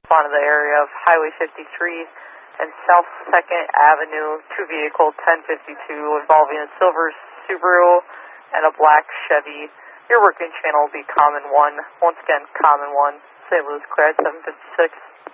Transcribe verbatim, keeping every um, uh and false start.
Onto the area of Highway fifty-three and South second Avenue, two vehicle ten fifty-two involving a silver Subaru and a black Chevy. Your working channel will be Common one. Once again, Common one, Saint Louis Clear seven fifty-six.